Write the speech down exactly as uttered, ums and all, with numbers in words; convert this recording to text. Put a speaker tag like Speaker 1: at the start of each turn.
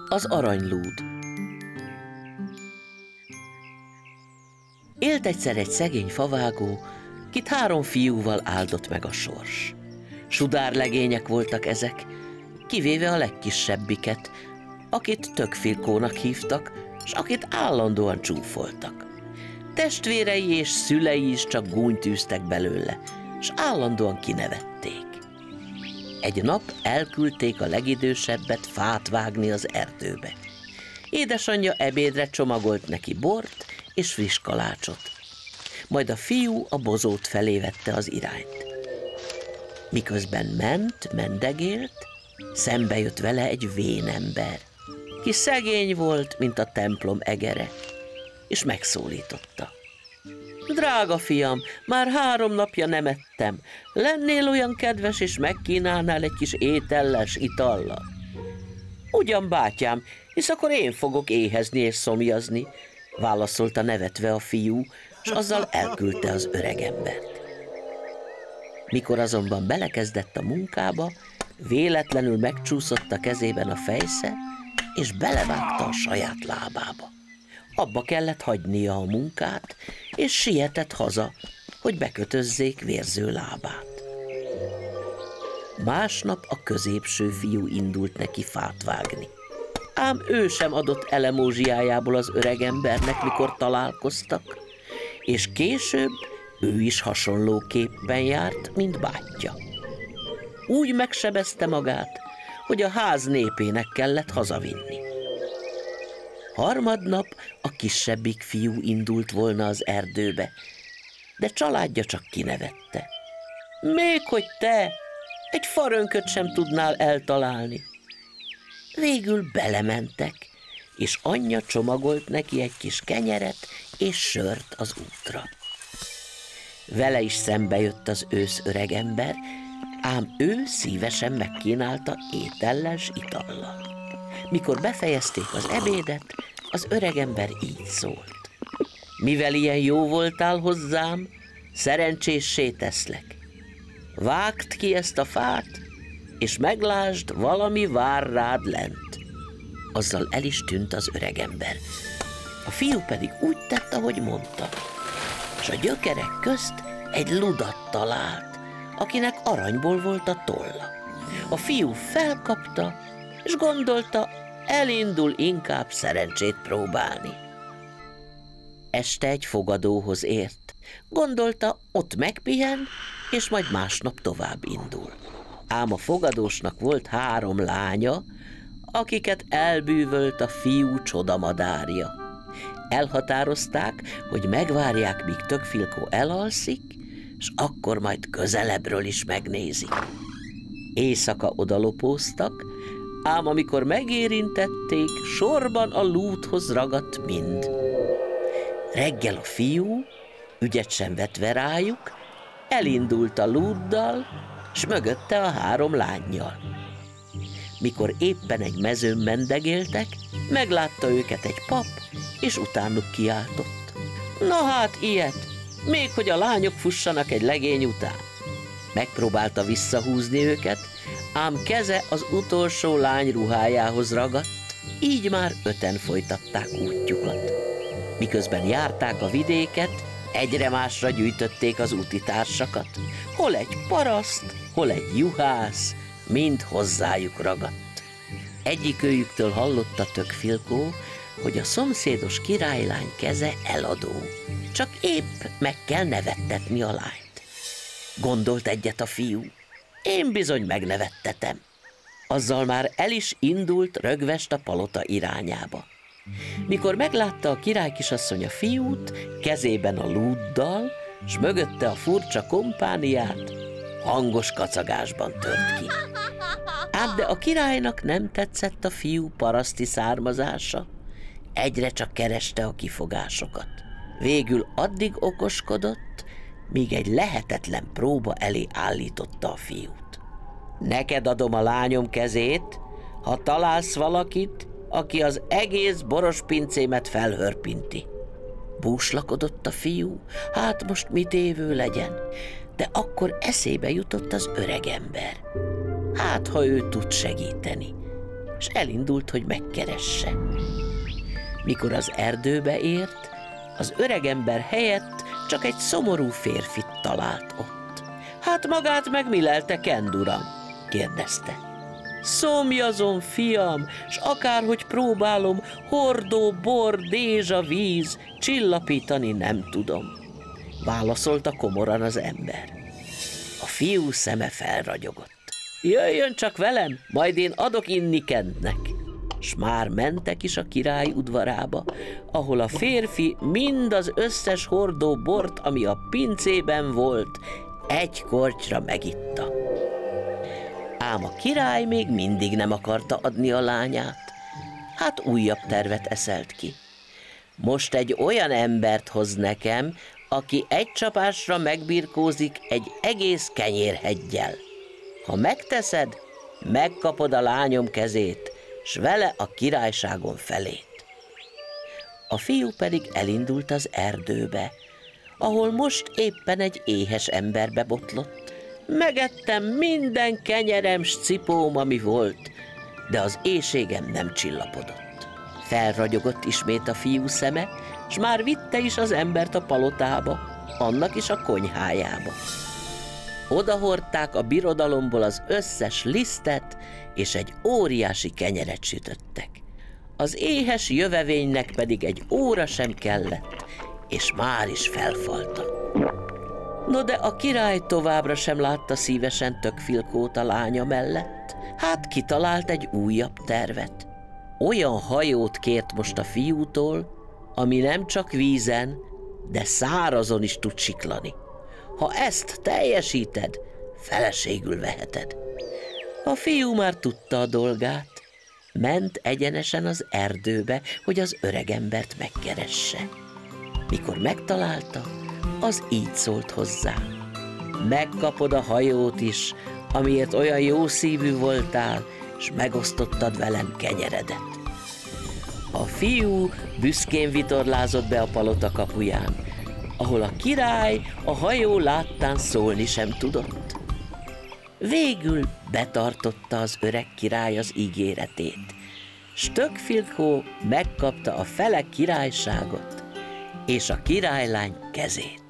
Speaker 1: Az aranylúd. Élt egyszer egy szegény favágó, kit három fiúval áldott meg a sors. Sudárlegények voltak ezek, kivéve a legkisebbiket, akit Tökfilkónak hívtak, s akit állandóan csúfoltak. Testvérei és szülei is csak gúnyt űztek belőle, s állandóan kinevették. Egy nap elküldték a legidősebbet fát vágni az erdőbe. Édesanyja ebédre csomagolt neki bort és friss kalácsot. Majd a fiú a bozót felé vette az irányt. Miközben ment, mendegélt, szembe jött vele egy vénember, ki szegény volt, mint a templom egere, és megszólította. Drága fiam, már három napja nem ettem, lennél olyan kedves, és megkínálnál egy kis ételles itallal? Ugyan, bátyám, hisz akkor én fogok éhezni és szomjazni, válaszolta nevetve a fiú, s azzal elküldte az öregembert. Mikor azonban belekezdett a munkába, véletlenül megcsúszott a kezében a fejsze, és belevágta a saját lábába. Abba kellett hagynia a munkát, és sietett haza, hogy bekötözzék vérző lábát. Másnap a középső fiú indult neki fát vágni. Ám ő sem adott elemózsiájából az öregembernek, mikor találkoztak, és később ő is hasonlóképpen járt, mint bátyja. Úgy megsebezte magát, hogy a ház népének kellett hazavinni. Harmadnap a kisebbik fiú indult volna az erdőbe, de családja csak kinevette. Még hogy te, egy farönköt sem tudnál eltalálni. Végül belementek, és anyja csomagolt neki egy kis kenyeret és sört az útra. Vele is szembe jött az ősz öregember, ám ő szívesen megkínálta ételles itallal. Mikor befejezték az ebédet, az öregember így szólt. Mivel ilyen jó voltál hozzám, szerencséssé teszlek. Vágd ki ezt a fát, és meglásd, valami vár rád lent. Azzal el is tűnt az öregember. A fiú pedig úgy tett, ahogy mondta, és a gyökerek közt egy ludat talált, akinek aranyból volt a tolla. A fiú felkapta, és gondolta, elindul inkább szerencsét próbálni. Este egy fogadóhoz ért. Gondolta, ott megpihen, és majd másnap tovább indul. Ám a fogadósnak volt három lánya, akiket elbűvölt a fiú csodamadárja. Elhatározták, hogy megvárják, míg Tökfilkó elalszik, s akkor majd közelebbről is megnézik. Éjszaka odalopóztak, ám amikor megérintették, sorban a lúdhoz ragadt mind. Reggel a fiú, ügyet sem vetve rájuk, elindult a lúddal, s mögötte a három lánnyal. Mikor éppen egy mezőn mendegéltek, meglátta őket egy pap, és utánuk kiáltott. Na hát ilyet, még hogy a lányok fussanak egy legény után. Megpróbálta visszahúzni őket, ám keze az utolsó lány ruhájához ragadt, így már öten folytatták útjukat. Miközben járták a vidéket, egyre másra gyűjtötték az útitársakat. Hol egy paraszt, hol egy juhász, mind hozzájuk ragadt. Egyikőjüktől hallotta Tökfilkó, hogy a szomszédos királylány keze eladó. Csak épp meg kell nevettetni a lányt. Gondolt egyet a fiú. Én bizony megnevettetem. Azzal már el is indult rögvest a palota irányába. Mikor meglátta a királykisasszony a fiút, kezében a lúddal, s mögötte a furcsa kompániát, hangos kacagásban tört ki. Ám de a királynak nem tetszett a fiú paraszti származása, egyre csak kereste a kifogásokat. Végül addig okoskodott, míg egy lehetetlen próba elé állította a fiút. Neked adom a lányom kezét, ha találsz valakit, aki az egész borospincémet felhörpinti. Búslakodott a fiú, hát most mit évő legyen, de akkor eszébe jutott az öregember. Hát, ha ő tud segíteni. s elindult, hogy megkeresse. Mikor az erdőbe ért, az öregember helyett csak egy szomorú férfit talált ott. Hát magát meg mi lelte, kend, uram? kérdezte. Szomjazom, fiam, s akárhogy próbálom, hordó, bor, dézsa, víz, csillapítani nem tudom, válaszolta komoran az ember. A fiú szeme felragyogott. Jöjjön csak velem, majd én adok inni Kentnek. S már mentek is a király udvarába, ahol a férfi mind az összes hordó bort, ami a pincében volt, egy kortyra megitta. Ám a király még mindig nem akarta adni a lányát. Hát újabb tervet eszelt ki. Most egy olyan embert hoz nekem, aki egy csapásra megbirkózik egy egész kenyérheggyel. Ha megteszed, megkapod a lányom kezét, s vele a királyságon felét. A fiú pedig elindult az erdőbe, ahol most éppen egy éhes emberbe botlott. Megettem minden kenyerem s cipóm, ami volt, de az éhségem nem csillapodott. Felragyogott ismét a fiú szeme, s már vitte is az embert a palotába, annak is a konyhájába. Odahordták a birodalomból az összes lisztet, és egy óriási kenyeret sütöttek. Az éhes jövevénynek pedig egy óra sem kellett, és már is felfalta. No de a király továbbra sem látta szívesen Tökfilkót a lánya mellett, hát kitalált egy újabb tervet. Olyan hajót kért most a fiútól, ami nem csak vízen, de szárazon is tud siklani. Ha ezt teljesíted, feleségül veheted. A fiú már tudta a dolgát, ment egyenesen az erdőbe, hogy az öregembert megkeresse. Mikor megtalálta, az így szólt hozzá. Megkapod a hajót is, amiért olyan jó szívű voltál, s megosztottad velem kenyeredet. A fiú büszkén vitorlázott be a palota kapuján, ahol a király a hajó láttán szólni sem tudott. Végül betartotta az öreg király az ígéretét, s Tökfilkó megkapta a felek királyságot és a királylány kezét.